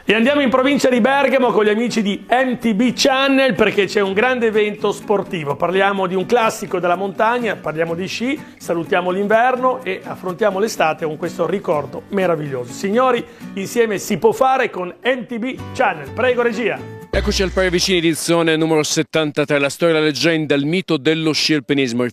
E andiamo in provincia di Bergamo con gli amici di MTB Channel perché c'è un grande evento sportivo. Parliamo di un classico della montagna, parliamo di sci, salutiamo l'inverno e affrontiamo l'estate con questo ricordo meraviglioso. Signori, insieme si può fare con MTB Channel. Prego regia. Eccoci al Pari Vicini edizione numero 73, la storia e la leggenda, il mito dello sci alpinismo.